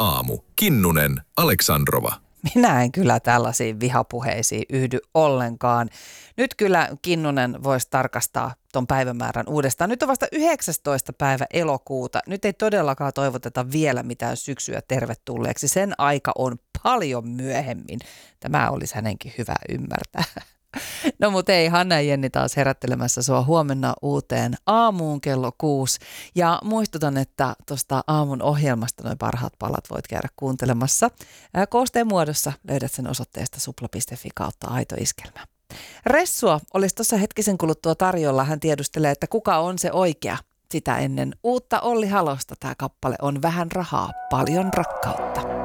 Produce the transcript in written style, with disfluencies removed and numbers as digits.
aamu. Kinnunen, Aleksandrova. Minä en kyllä tällaisiin vihapuheisiin yhdy ollenkaan. Nyt kyllä Kinnunen voisi tarkastaa ton päivämäärän uudestaan. Nyt on vasta 19. päivä elokuuta. Nyt ei todellakaan toivoteta vielä mitään syksyä tervetulleeksi. Sen aika on paljon myöhemmin. Tämä olisi hänenkin hyvä ymmärtää. No mutta ei, Hanna ja Jenni taas herättelemässä sua huomenna uuteen aamuun kello 6. Ja muistutan, että tuosta aamun ohjelmasta noin parhaat palat voit käydä kuuntelemassa. Koosteen muodossa löydät sen osoitteesta supla.fi/aitoiskelmä. Ressua olisi tuossa hetkisen kuluttua tarjolla. Hän tiedustelee, että kuka on se oikea. Sitä ennen uutta Olli Halosta tämä kappale on Vähän rahaa, paljon rakkautta.